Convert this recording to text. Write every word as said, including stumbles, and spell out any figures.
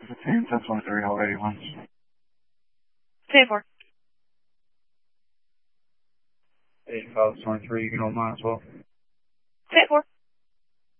fifteen, ten twenty-three, hold eighty-one. ten four. eighty-five, twenty-three, you can hold mine as well. ten four.